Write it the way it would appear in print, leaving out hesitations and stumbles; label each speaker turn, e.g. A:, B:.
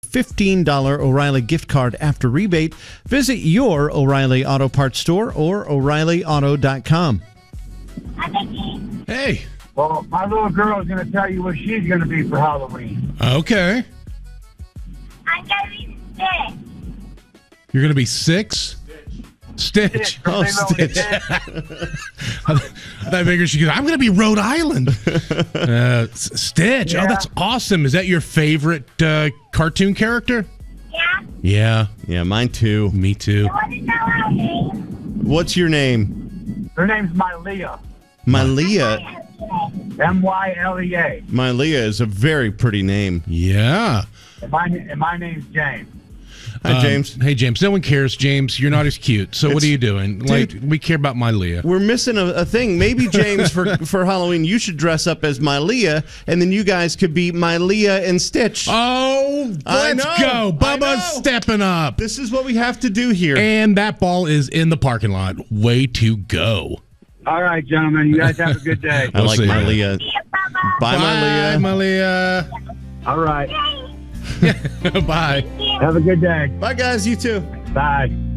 A: $15 O'Reilly gift card after rebate. Visit your O'Reilly Auto Parts store or O'ReillyAuto.com.
B: Hey.
C: Well, my little girl is going to tell you what she's going to be for Halloween.
B: Okay.
D: I'm going to be Stitch.
B: You're going to be 6? Stitch.
C: Oh,
A: Stitch.
B: I figured she goes, I'm going to be Rhode Island. Stitch.
C: Yeah.
B: Oh, that's awesome. Is that your favorite cartoon character?
D: Yeah?
B: Yeah.
A: Yeah, mine too.
B: Me too.
D: You want to know our name?
A: What's your name?
C: Her name's Mylea.
A: Mylea.
C: Mylea.
A: Mylea is a very pretty name.
B: Yeah.
C: And my name's James.
A: Hi, James.
B: Hey, James. No one cares, James. You're not as cute. So what are you doing? Like, we care about Mylea.
A: We're missing a thing. Maybe, James, for Halloween, you should dress up as Mylea, and then you guys could be Mylea and Stitch.
B: Oh,
A: I
B: let's
A: know.
B: go. Bubba's
A: I know.
B: stepping up.
A: This is what we have to do here.
B: And that ball is in the parking lot. Way to go.
C: All right, gentlemen. You guys have a good day.
A: I like
B: see.
A: Mylea.
D: See you, Bubba.
A: Bye, Mylea.
B: Mylea.
C: All right.
B: Bye.
C: Have a good day.
A: Bye, guys. You too.
C: Bye.